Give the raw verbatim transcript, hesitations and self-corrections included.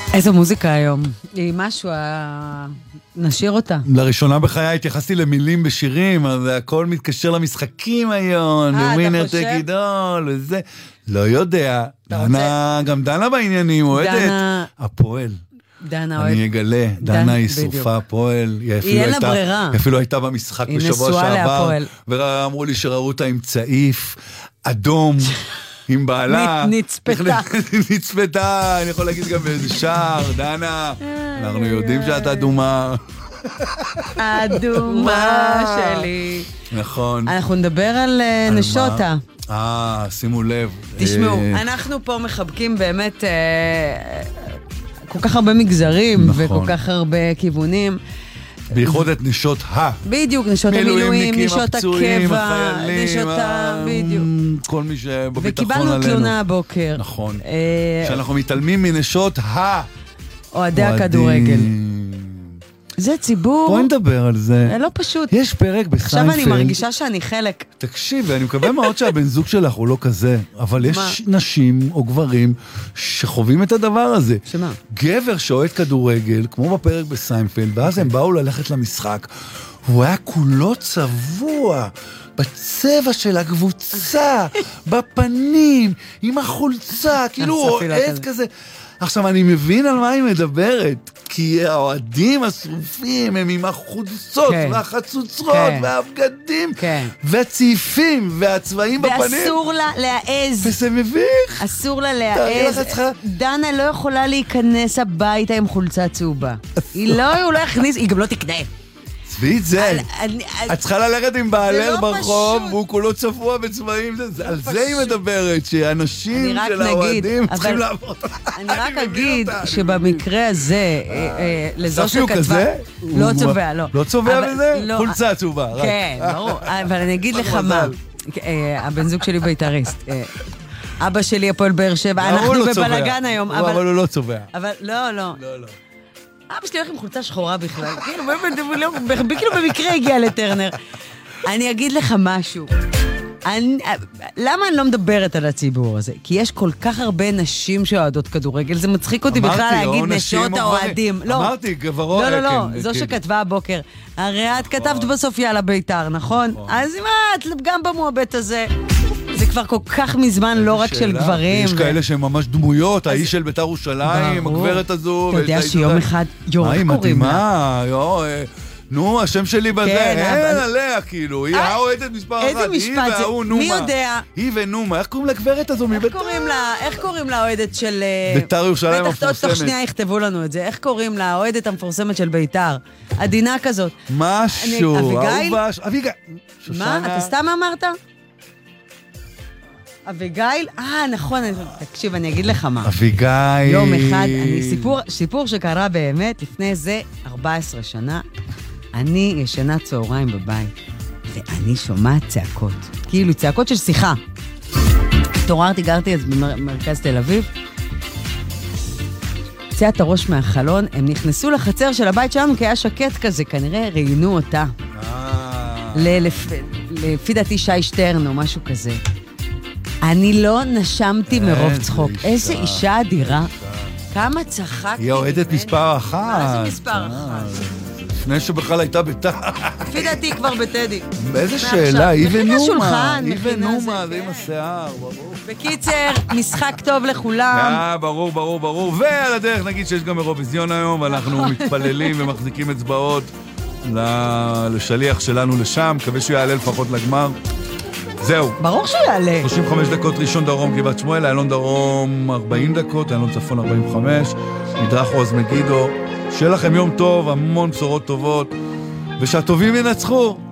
איזו מוזיקה היום. היא משהו, נשאיר אותה. לראשונה בחיי התייחסתי למילים בשירים, אז הכל מתקשר למשחקים היום, ווינר תגידול, וזה. לא יודע. דנה, גם דנה בעניינים, אוהדת. הפועל. דנה אוהד. אני אגלה, דנה היא סופה הפועל. היא אין לה ברירה. היא אפילו הייתה במשחק בשבוע שעבר, ואמרו לי שראו אותה עם צעיף, אדום, עם בעלה. נצפתה. נצפתה, אני יכול להגיד גם באיזה שער, דנה, אנחנו יודעים שאת אדומה. אדומה שלי. נכון. אנחנו נדבר על נשותה. אה, שימו לב. תשמעו, אנחנו פה מחבקים באמת כל כך הרבה מגזרים וכל כך הרבה כיוונים. בייחוד את נשות ה. בדיוק, נשות המילואים, נשות הקבע, נשות ה... בדיוק. כל מי שבביטחון עלינו. וקיבלנו תלונה הבוקר. נכון. שאנחנו מתעלמים מנשות ה. אוהדי הכדורגל. זה ציבור... בואי נדבר על זה. זה לא פשוט. יש פרק בסיינפלד. עכשיו אני מרגישה שאני חלק. תקשיב, אני מקווה מאוד שהבן זוג שלך הוא לא כזה, אבל יש נשים או גברים שחווים את הדבר הזה. שמה? גבר שאוהד כדורגל, כמו בפרק בסיינפלד, ואז הם באו ללכת למשחק, הוא היה כולו צבוע, בצבע של הקבוצה, בפנים, עם החולצה, כאילו הוא אוהד כזה. עכשיו, אני מבין על מה היא מדברת, כי האוהדים השרופים הם עם החולצות והחצוצרות והבגדים והצעיפים והצבעים בפנים. ואסור לה להעז. וזה מביך. אסור לה להעז. דנה לא יכולה להיכנס הביתה עם חולצה צהובה. היא לא יכניס, היא גם לא תקנה. צבאית זה, את צריכה ללכת עם בעלר ברחוב, והוא כולו צבוע בצבעים, על זה היא מדברת, שאנשים של האוהדים צריכים לעבור. אני רק אגיד שבמקרה הזה, לזו שכתבה, לא צובע, לא. לא צובע בזה? חולצה צהובה. כן, ברור, אבל אני אגיד לך מה, הבן זוג שלי בית"ריסט, אבא שלי הפועל באר שבע, אנחנו בבלגן היום. אבל הוא לא צובע. אבל לא, לא. לא, לא. אבא שלי הולך עם חולצה שחורה בכלל, כאילו במקרה הגיע לטרנר. אני אגיד לך משהו, למה אני לא מדברת על הציבור הזה? כי יש כל כך הרבה נשים שאוהדות כדורגל, זה מצחיק אותי בכלל להגיד נשות האוהדים. אמרתי, גברות. לא, לא, לא, זו שכתבה הבוקר. הרי את כתבת בסוף יאללה בית"ר, נכון? אז מה, את גם במועבט הזה... זה כבר כל כך מזמן, לא רק של גברים. יש כאלה שהם ממש דמויות, האיש של בית"ר ירושלים, הגברת הזו. אתה יודע שיום אחד, יורק קוראים לה. נו, השם שלי בזה, אין עליה כאילו, היא האוהדת מספר אחת. איזה משפט זה, מי יודע? היא ונומה, איך קוראים לגברת הזו מבית"ר? איך קוראים לה האוהדת של... בית"ר ירושלים המפורסמת. תוך שנייה יכתבו לנו את זה, איך קוראים לה האוהדת המפורסמת של בית"ר? עדינה כזאת. משהו, אביגיל? אביגיל. מה, אתה סתם אמרת? אביגיל? אה, נכון, תקשיב, אני אגיד לך מה. אביגיל. יום אחד, אני, סיפור, סיפור שקרה באמת לפני זה ארבע עשרה שנה, אני ישנה צהריים בבית, ואני שומעת צעקות, כאילו צעקות של שיחה. התעוררתי, גרתי אז במרכז תל אביב, צעת את הראש מהחלון, הם נכנסו לחצר של הבית שלנו, כי היה שקט כזה, כנראה ראיינו אותה. לפי דעתי שי שטרן או משהו כזה. אני לא נשמתי מרוב צחוק. איזה אישה אדירה. כמה צחקתי. היא אוהדת מספר אחת. מה זה מספר אחת? לפני שבכלל הייתה ביתה. לפי דעתי כבר בטדי. באיזה שאלה, היא ונומה. היא ונומה, זה עם השיער, ברור. בקיצר, משחק טוב לכולם. ברור, ברור, ברור. ועל הדרך נגיד שיש גם אירוויזיון היום, ואנחנו מתפללים ומחזיקים אצבעות לשליח שלנו לשם. מקווה שהוא יעלה לפחות לגמר. זהו. ברור שהוא יעלה. שלושים וחמש דקות ראשון דרום גבעת שמואל, איילון דרום ארבעים דקות, איילון צפון ארבעים וחמש, מדרך עוז מגידו. שיהיה לכם יום טוב, המון בשורות טובות, ושהטובים ינצחו.